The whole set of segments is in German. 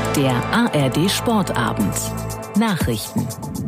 Der ARD Sportabend. Nachrichten.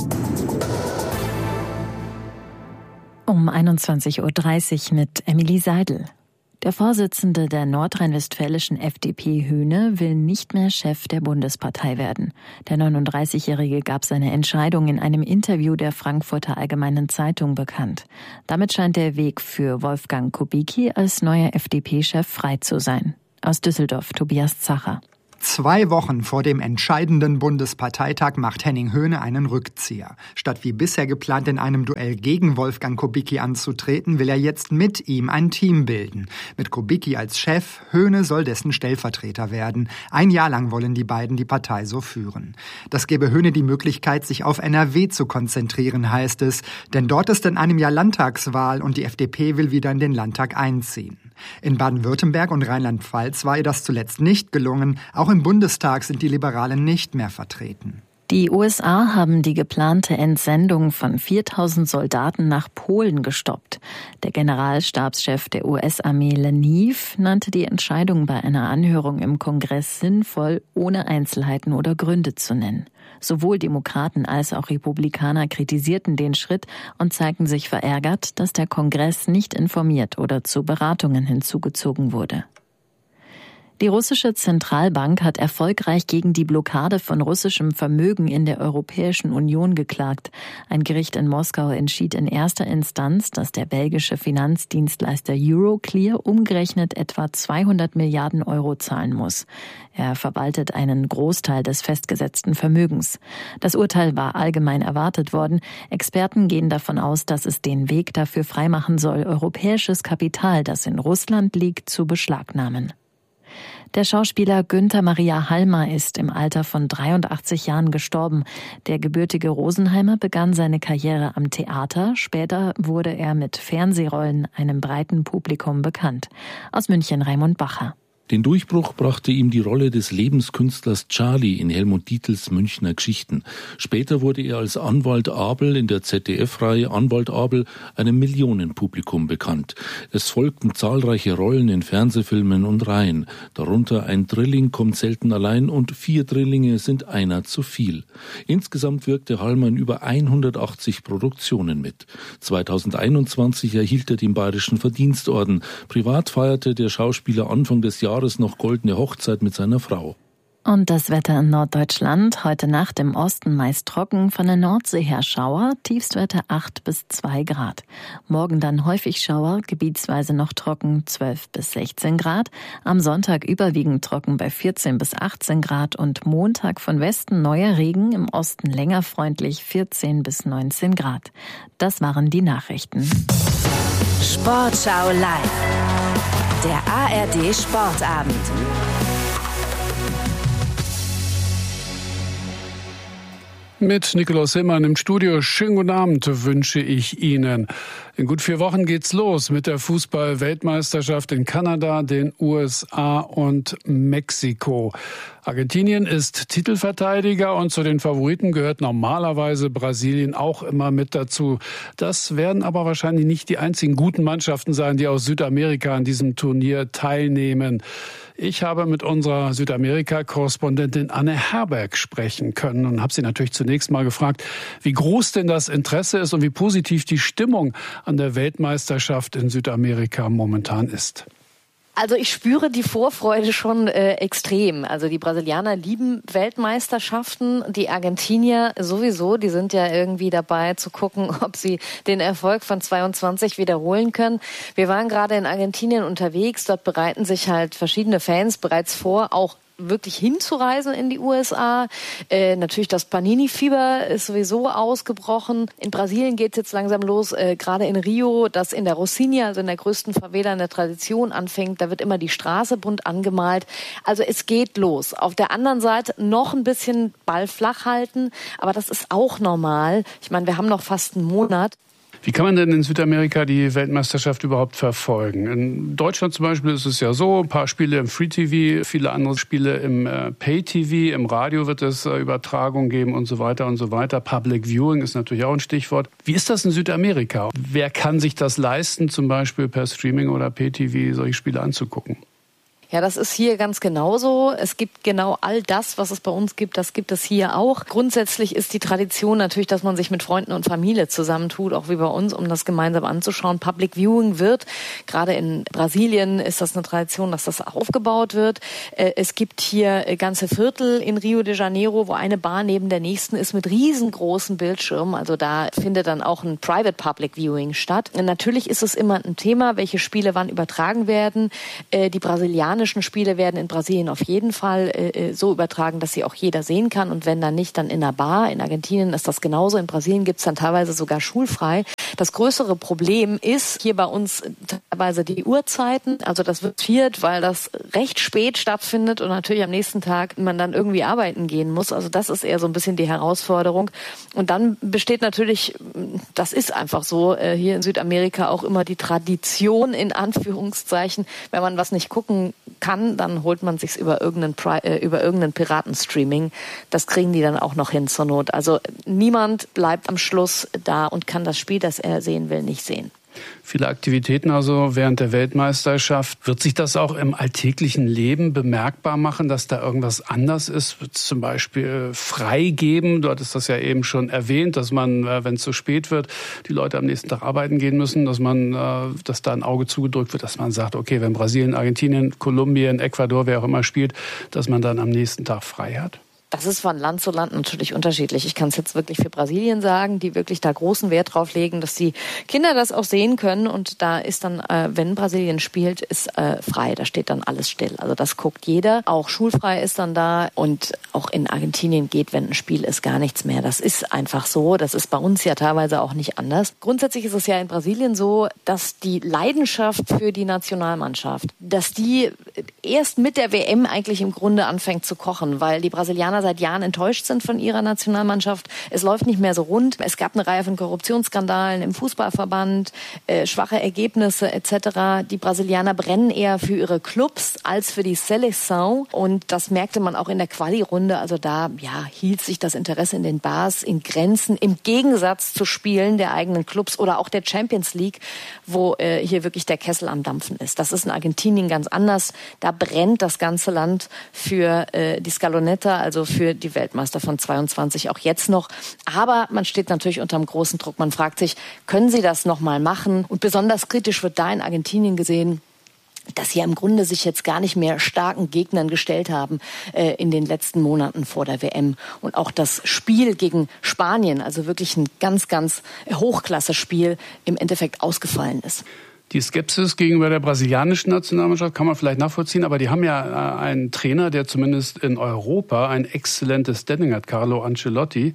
Um 21.30 Uhr mit Emily Seidel. Der Vorsitzende der nordrhein-westfälischen FDP, Höhne, will nicht mehr Chef der Bundespartei werden. Der 39-Jährige gab seine Entscheidung in einem Interview der Frankfurter Allgemeinen Zeitung bekannt. Damit scheint der Weg für Wolfgang Kubicki als neuer FDP-Chef frei zu sein. Aus Düsseldorf, Tobias Zacher. 2 Wochen vor dem entscheidenden Bundesparteitag macht Henning Höhne einen Rückzieher. Statt wie bisher geplant in einem Duell gegen Wolfgang Kubicki anzutreten, will er jetzt mit ihm ein Team bilden. Mit Kubicki als Chef, Höhne soll dessen Stellvertreter werden. 1 Jahr lang wollen die beiden die Partei so führen. Das gebe Höhne die Möglichkeit, sich auf NRW zu konzentrieren, heißt es. Denn dort ist in einem Jahr Landtagswahl und die FDP will wieder in den Landtag einziehen. In Baden-Württemberg und Rheinland-Pfalz war ihr das zuletzt nicht gelungen. Auch im Bundestag sind die Liberalen nicht mehr vertreten. Die USA haben die geplante Entsendung von 4.000 Soldaten nach Polen gestoppt. Der Generalstabschef der US-Armee Laniv nannte die Entscheidung bei einer Anhörung im Kongress sinnvoll, ohne Einzelheiten oder Gründe zu nennen. Sowohl Demokraten als auch Republikaner kritisierten den Schritt und zeigten sich verärgert, dass der Kongress nicht informiert oder zu Beratungen hinzugezogen wurde. Die russische Zentralbank hat erfolgreich gegen die Blockade von russischem Vermögen in der Europäischen Union geklagt. Ein Gericht in Moskau entschied in erster Instanz, dass der belgische Finanzdienstleister Euroclear umgerechnet etwa 200 Milliarden Euro zahlen muss. Er verwaltet einen Großteil des festgesetzten Vermögens. Das Urteil war allgemein erwartet worden. Experten gehen davon aus, dass es den Weg dafür freimachen soll, europäisches Kapital, das in Russland liegt, zu beschlagnahmen. Der Schauspieler Günther Maria Halmer ist im Alter von 83 Jahren gestorben. Der gebürtige Rosenheimer begann seine Karriere am Theater. Später wurde er mit Fernsehrollen einem breiten Publikum bekannt. Aus München Raimund Bacher. Den Durchbruch brachte ihm die Rolle des Lebenskünstlers Charlie in Helmut Dietls Münchner Geschichten. Später wurde er als Anwalt Abel in der ZDF-Reihe Anwalt Abel einem Millionenpublikum bekannt. Es folgten zahlreiche Rollen in Fernsehfilmen und Reihen. Darunter Ein Drilling kommt selten allein und 4 Drillinge sind einer zu viel. Insgesamt wirkte Halmer in über 180 Produktionen mit. 2021 erhielt er den Bayerischen Verdienstorden. Privat feierte der Schauspieler Anfang des Jahres noch goldene Hochzeit mit seiner Frau. Und das Wetter in Norddeutschland. Heute Nacht im Osten meist trocken, von der Nordsee her Schauer, Tiefstwerte 8 bis 2 Grad. Morgen dann häufig Schauer, gebietsweise noch trocken 12 bis 16 Grad. Am Sonntag überwiegend trocken bei 14 bis 18 Grad und Montag von Westen neuer Regen, im Osten länger freundlich 14 bis 19 Grad. Das waren die Nachrichten. Sportschau live. Der ARD Sportabend. Mit Nikolaus Simmann im Studio. Schönen guten Abend wünsche ich Ihnen. In gut 4 Wochen geht's los mit der Fußball-Weltmeisterschaft in Kanada, den USA und Mexiko. Argentinien ist Titelverteidiger und zu den Favoriten gehört normalerweise Brasilien auch immer mit dazu. Das werden aber wahrscheinlich nicht die einzigen guten Mannschaften sein, die aus Südamerika an diesem Turnier teilnehmen. Ich habe mit unserer Südamerika-Korrespondentin Anne Herberg sprechen können und habe sie natürlich zunächst mal gefragt, wie groß denn das Interesse ist und wie positiv die Stimmung an der Weltmeisterschaft in Südamerika momentan ist. Also ich spüre die Vorfreude schon extrem. Also die Brasilianer lieben Weltmeisterschaften, die Argentinier sowieso, die sind ja irgendwie dabei zu gucken, ob sie den Erfolg von 22 wiederholen können. Wir waren gerade in Argentinien unterwegs, dort bereiten sich halt verschiedene Fans bereits vor, auch wirklich hinzureisen in die USA. Natürlich das Panini-Fieber ist sowieso ausgebrochen. In Brasilien geht es jetzt langsam los, gerade in Rio, das in der Rocinha, also in der größten Favela in der Tradition anfängt. Da wird immer die Straße bunt angemalt. Also es geht los. Auf der anderen Seite noch ein bisschen Ball flach halten, aber das ist auch normal. Ich meine, wir haben noch fast einen Monat. Wie kann man denn in Südamerika die Weltmeisterschaft überhaupt verfolgen? In Deutschland zum Beispiel ist es ja so, ein paar Spiele im Free-TV, viele andere Spiele im Pay-TV, im Radio wird es Übertragungen geben und so weiter und so weiter. Public Viewing ist natürlich auch ein Stichwort. Wie ist das in Südamerika? Wer kann sich das leisten, zum Beispiel per Streaming oder Pay-TV solche Spiele anzugucken? Ja, das ist hier ganz genauso. Es gibt genau all das, was es bei uns gibt, das gibt es hier auch. Grundsätzlich ist die Tradition natürlich, dass man sich mit Freunden und Familie zusammentut, auch wie bei uns, um das gemeinsam anzuschauen. Public Viewing wird, gerade in Brasilien ist das eine Tradition, dass das aufgebaut wird. Es gibt hier ganze Viertel in Rio de Janeiro, wo eine Bar neben der nächsten ist mit riesengroßen Bildschirmen. Also da findet dann auch ein Private Public Viewing statt. Und natürlich ist es immer ein Thema, welche Spiele wann übertragen werden. Die brasilianischen Spiele werden in Brasilien auf jeden Fall so übertragen, dass sie auch jeder sehen kann. Und wenn dann nicht, dann in einer Bar. In Argentinien ist das genauso. In Brasilien gibt es dann teilweise sogar schulfrei. Das größere Problem ist hier bei uns teilweise die Uhrzeiten. Also das wird viert, weil das recht spät stattfindet und natürlich am nächsten Tag man dann irgendwie arbeiten gehen muss. Also das ist eher so ein bisschen die Herausforderung. Und dann besteht natürlich, das ist einfach so, hier in Südamerika auch immer die Tradition in Anführungszeichen. Wenn man was nicht gucken kann, dann holt man sich's über irgendeinen Piratenstreaming. Das kriegen die dann auch noch hin zur Not. Also niemand bleibt am Schluss da und kann das Spiel, das er sehen will, nicht sehen. Viele Aktivitäten also während der Weltmeisterschaft. Wird sich das auch im alltäglichen Leben bemerkbar machen, dass da irgendwas anders ist? Wird es zum Beispiel freigeben? Du hattest das ja eben schon erwähnt, dass man, wenn es zu spät wird, die Leute am nächsten Tag arbeiten gehen müssen, dass da ein Auge zugedrückt wird, dass man sagt, okay, wenn Brasilien, Argentinien, Kolumbien, Ecuador, wer auch immer spielt, dass man dann am nächsten Tag frei hat? Das ist von Land zu Land natürlich unterschiedlich. Ich kann es jetzt wirklich für Brasilien sagen, die wirklich da großen Wert drauf legen, dass die Kinder das auch sehen können. Und da ist dann, wenn Brasilien spielt, ist frei. Da steht dann alles still. Also das guckt jeder. Auch schulfrei ist dann da. Und auch in Argentinien geht, wenn ein Spiel ist, gar nichts mehr. Das ist einfach so. Das ist bei uns ja teilweise auch nicht anders. Grundsätzlich ist es ja in Brasilien so, dass die Leidenschaft für die Nationalmannschaft, dass die erst mit der WM eigentlich im Grunde anfängt zu kochen, weil die Brasilianer seit Jahren enttäuscht sind von ihrer Nationalmannschaft. Es läuft nicht mehr so rund. Es gab eine Reihe von Korruptionsskandalen im Fußballverband, schwache Ergebnisse etc. Die Brasilianer brennen eher für ihre Clubs als für die Seleção. Und das merkte man auch in der Quali-Runde. Also da hielt sich das Interesse in den Bars in Grenzen, im Gegensatz zu Spielen der eigenen Clubs oder auch der Champions League, wo hier wirklich der Kessel am Dampfen ist. Das ist in Argentinien ganz anders. Da brennt das ganze Land für die Scaloneta, also für die Weltmeister von 22 auch jetzt noch. Aber man steht natürlich unter einem großen Druck. Man fragt sich, können sie das nochmal machen? Und besonders kritisch wird da in Argentinien gesehen, dass sie im Grunde sich jetzt gar nicht mehr starken Gegnern gestellt haben in den letzten Monaten vor der WM. Und auch das Spiel gegen Spanien, also wirklich ein ganz, ganz Hochklasse-Spiel, im Endeffekt ausgefallen ist. Die Skepsis gegenüber der brasilianischen Nationalmannschaft kann man vielleicht nachvollziehen, aber die haben ja einen Trainer, der zumindest in Europa ein exzellentes Standing hat, Carlo Ancelotti.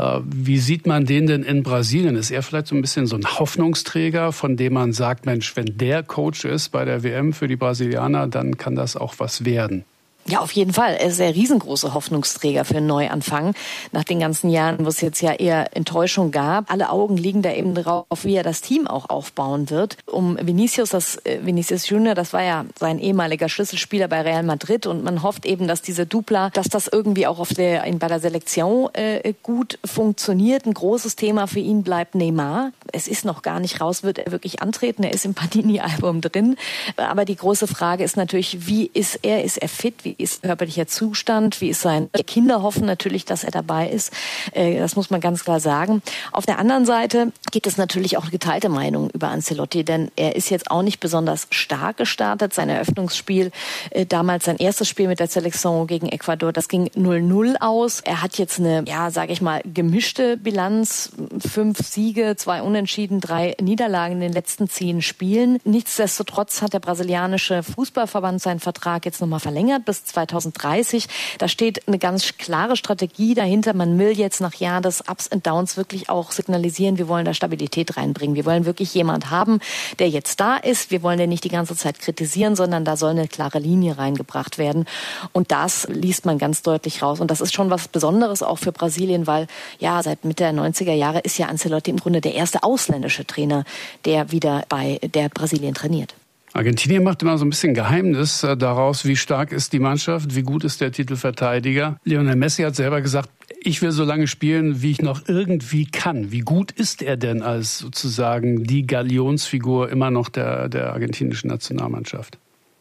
Wie sieht man den denn in Brasilien? Ist er vielleicht so ein bisschen so ein Hoffnungsträger, von dem man sagt, Mensch, wenn der Coach ist bei der WM für die Brasilianer, dann kann das auch was werden? Ja, auf jeden Fall. Er ist der riesengroße Hoffnungsträger für einen Neuanfang. Nach den ganzen Jahren, wo es jetzt ja eher Enttäuschung gab. Alle Augen liegen da eben drauf, wie er das Team auch aufbauen wird. Um Vinicius Junior, das war ja sein ehemaliger Schlüsselspieler bei Real Madrid. Und man hofft eben, dass diese Dupla, dass das irgendwie auch bei der Selektion gut funktioniert. Ein großes Thema für ihn bleibt Neymar. Es ist noch gar nicht raus, wird er wirklich antreten. Er ist im Panini-Album drin. Aber die große Frage ist natürlich, wie ist er? Ist er fit? Wie ist körperlicher Zustand? Wie ist sein? Kinder hoffen natürlich, dass er dabei ist. Das muss man ganz klar sagen. Auf der anderen Seite gibt es natürlich auch geteilte Meinungen über Ancelotti, denn er ist jetzt auch nicht besonders stark gestartet. Sein Eröffnungsspiel, damals sein erstes Spiel mit der Seleção gegen Ecuador, das ging 0-0 aus. Er hat jetzt eine, gemischte Bilanz. 5 Siege, 2 Unentschieden, 3 Niederlagen in den letzten 10 Spielen. Nichtsdestotrotz hat der brasilianische Fußballverband seinen Vertrag jetzt nochmal verlängert bis 2030. Da steht eine ganz klare Strategie dahinter. Man will jetzt nach Jahren des Ups and Downs wirklich auch signalisieren, wir wollen da Stabilität reinbringen. Wir wollen wirklich jemand haben, der jetzt da ist. Wir wollen den nicht die ganze Zeit kritisieren, sondern da soll eine klare Linie reingebracht werden. Und das liest man ganz deutlich raus. Und das ist schon was Besonderes auch für Brasilien, weil seit Mitte der 90er Jahre ist ja Ancelotti im Grunde der erste ausländische Trainer, der wieder bei der Brasilien trainiert. Argentinien macht immer so ein bisschen Geheimnis daraus, wie stark ist die Mannschaft, wie gut ist der Titelverteidiger. Lionel Messi hat selber gesagt, ich will so lange spielen, wie ich noch irgendwie kann. Wie gut ist er denn als sozusagen die Galionsfigur immer noch der argentinischen Nationalmannschaft?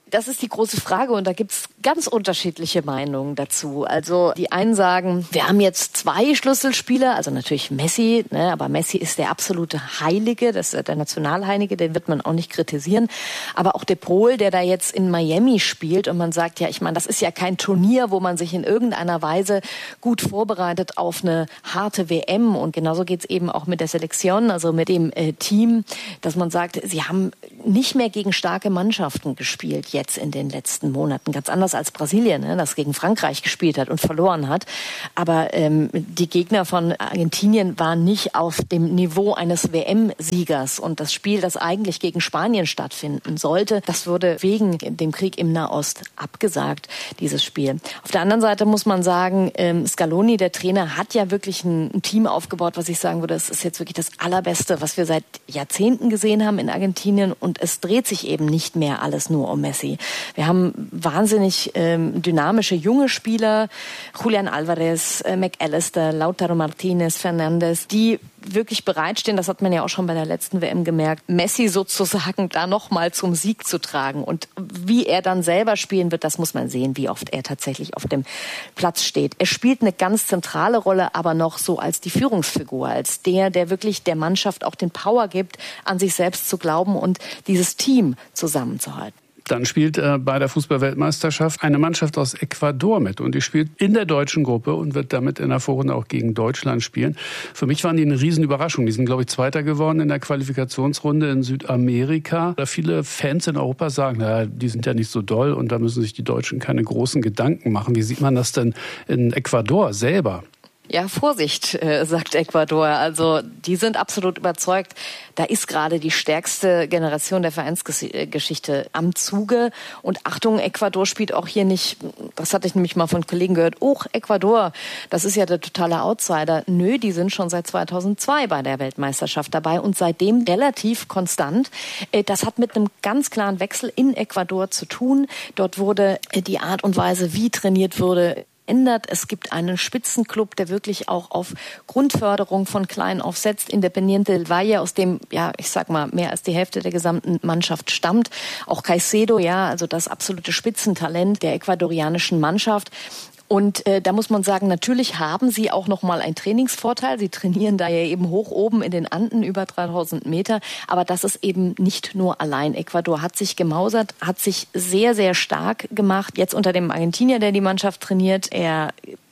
Das ist die große Frage und da gibt's ganz unterschiedliche Meinungen dazu. Also die einen sagen, wir haben jetzt 2 Schlüsselspieler, also natürlich Messi, ne, aber Messi ist der absolute Heilige, das ist der Nationalheilige, den wird man auch nicht kritisieren. Aber auch De Paul, der da jetzt in Miami spielt und man sagt, ja, ich meine, das ist ja kein Turnier, wo man sich in irgendeiner Weise gut vorbereitet auf eine harte WM und genauso geht's eben auch mit der Selektion, also mit dem Team, dass man sagt, sie haben nicht mehr gegen starke Mannschaften gespielt jetzt in den letzten Monaten. Ganz anders als Brasilien, ne, das gegen Frankreich gespielt hat und verloren hat. Aber die Gegner von Argentinien waren nicht auf dem Niveau eines WM-Siegers. Und das Spiel, das eigentlich gegen Spanien stattfinden sollte, das wurde wegen dem Krieg im Nahost abgesagt, dieses Spiel. Auf der anderen Seite muss man sagen, Scaloni, der Trainer, hat ja wirklich ein Team aufgebaut, was ich sagen würde, es ist jetzt wirklich das Allerbeste, was wir seit Jahrzehnten gesehen haben in Argentinien. Und es dreht sich eben nicht mehr alles nur um Messi. Wir haben wahnsinnig dynamische junge Spieler, Julian Alvarez, McAllister, Lautaro Martinez, Fernandes, die wirklich bereitstehen, das hat man ja auch schon bei der letzten WM gemerkt, Messi sozusagen da nochmal zum Sieg zu tragen. Und wie er dann selber spielen wird, das muss man sehen, wie oft er tatsächlich auf dem Platz steht. Er spielt eine ganz zentrale Rolle, aber noch so als die Führungsfigur, als der wirklich der Mannschaft auch den Power gibt, an sich selbst zu glauben und dieses Team zusammenzuhalten. Dann spielt bei der Fußball-Weltmeisterschaft eine Mannschaft aus Ecuador mit und die spielt in der deutschen Gruppe und wird damit in der Vorrunde auch gegen Deutschland spielen. Für mich waren die eine Riesenüberraschung. Die sind, glaube ich, Zweiter geworden in der Qualifikationsrunde in Südamerika. Da viele Fans in Europa sagen, na, die sind ja nicht so doll und da müssen sich die Deutschen keine großen Gedanken machen. Wie sieht man das denn in Ecuador selber? Ja, Vorsicht, sagt Ecuador. Also die sind absolut überzeugt, da ist gerade die stärkste Generation der Vereinsgeschichte am Zuge. Und Achtung, Ecuador spielt auch hier nicht, das hatte ich nämlich mal von Kollegen gehört, Ecuador, das ist ja der totale Outsider. Nö, die sind schon seit 2002 bei der Weltmeisterschaft dabei und seitdem relativ konstant. Das hat mit einem ganz klaren Wechsel in Ecuador zu tun. Dort wurde die Art und Weise, wie trainiert wurde, ändert. Es gibt einen Spitzenclub, der wirklich auch auf Grundförderung von klein auf setzt. Independiente del Valle, aus dem, ja, ich sag mal, mehr als die Hälfte der gesamten Mannschaft stammt. Auch Caicedo, ja, also das absolute Spitzentalent der ecuadorianischen Mannschaft. Und da muss man sagen, natürlich haben sie auch noch mal einen Trainingsvorteil. Sie trainieren da ja eben hoch oben in den Anden über 3000 Meter. Aber das ist eben nicht nur allein. Ecuador hat sich gemausert, hat sich sehr, sehr stark gemacht. Jetzt unter dem Argentinier, der die Mannschaft trainiert, er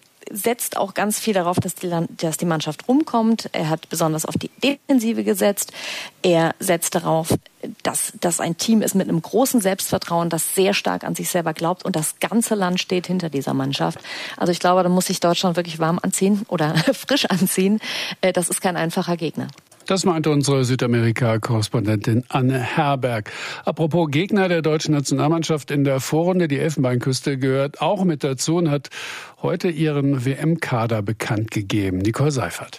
setzt auch ganz viel darauf, dass die Mannschaft rumkommt. Er hat besonders auf die Defensive gesetzt. Er setzt darauf, dass ein Team ist mit einem großen Selbstvertrauen, das sehr stark an sich selber glaubt und das ganze Land steht hinter dieser Mannschaft. Also ich glaube, da muss sich Deutschland wirklich warm anziehen oder frisch anziehen. Das ist kein einfacher Gegner. Das meinte unsere Südamerika-Korrespondentin Anne Herberg. Apropos Gegner der deutschen Nationalmannschaft in der Vorrunde, die Elfenbeinküste gehört auch mit dazu und hat heute ihren WM-Kader bekannt gegeben. Nicole Seifert.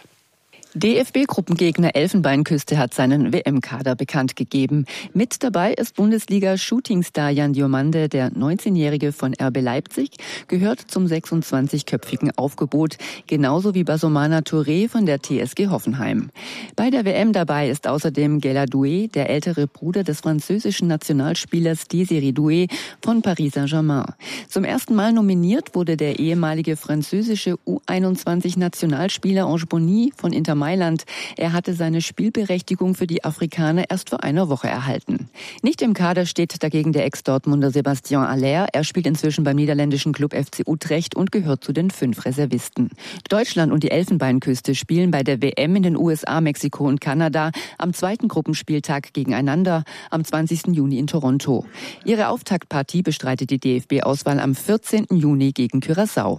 DFB-Gruppengegner Elfenbeinküste hat seinen WM-Kader bekannt gegeben. Mit dabei ist Bundesliga-Shootingstar Jan Diomande, der 19-Jährige von RB Leipzig, gehört zum 26-köpfigen Aufgebot, genauso wie Basomana Touré von der TSG Hoffenheim. Bei der WM dabei ist außerdem Gela Doué, der ältere Bruder des französischen Nationalspielers Désiré Doué von Paris Saint-Germain. Zum ersten Mal nominiert wurde der ehemalige französische U21-Nationalspieler Ange Bonny von Inter Mailand. Er hatte seine Spielberechtigung für die Afrikaner erst vor einer Woche erhalten. Nicht im Kader steht dagegen der Ex-Dortmunder Sébastien Haller. Er spielt inzwischen beim niederländischen Club FC Utrecht und gehört zu den 5 Reservisten. Deutschland und die Elfenbeinküste spielen bei der WM in den USA, Mexiko und Kanada am 2. Gruppenspieltag gegeneinander am 20. Juni in Toronto. Ihre Auftaktpartie bestreitet die DFB-Auswahl am 14. Juni gegen Curaçao.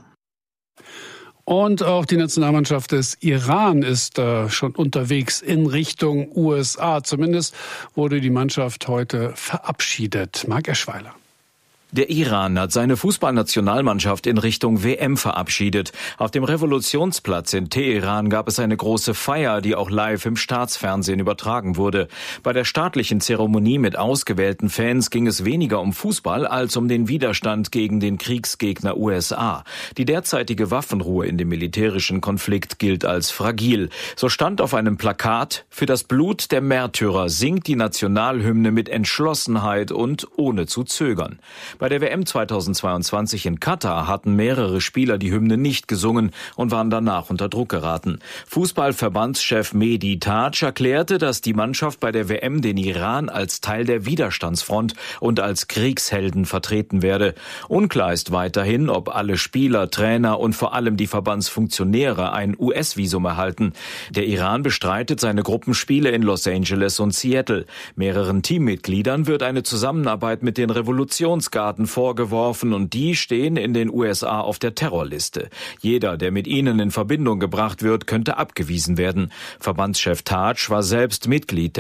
Und auch die Nationalmannschaft des Iran ist schon unterwegs in Richtung USA. Zumindest wurde die Mannschaft heute verabschiedet. Marc Eschweiler. Der Iran hat seine Fußballnationalmannschaft in Richtung WM verabschiedet. Auf dem Revolutionsplatz in Teheran gab es eine große Feier, die auch live im Staatsfernsehen übertragen wurde. Bei der staatlichen Zeremonie mit ausgewählten Fans ging es weniger um Fußball als um den Widerstand gegen den Kriegsgegner USA. Die derzeitige Waffenruhe in dem militärischen Konflikt gilt als fragil. So stand auf einem Plakat: Für das Blut der Märtyrer singt die Nationalhymne mit Entschlossenheit und ohne zu zögern. Bei der WM 2022 in Katar hatten mehrere Spieler die Hymne nicht gesungen und waren danach unter Druck geraten. Fußballverbandschef Mehdi Taj erklärte, dass die Mannschaft bei der WM den Iran als Teil der Widerstandsfront und als Kriegshelden vertreten werde. Unklar ist weiterhin, ob alle Spieler, Trainer und vor allem die Verbandsfunktionäre ein US-Visum erhalten. Der Iran bestreitet seine Gruppenspiele in Los Angeles und Seattle. Mehreren Teammitgliedern wird eine Zusammenarbeit mit den Revolutionsgarden vorgeworfen und die stehen in den USA auf der Terrorliste. Jeder, der mit ihnen in Verbindung gebracht wird, könnte abgewiesen werden. Verbandschef Taj war selbst Mitglied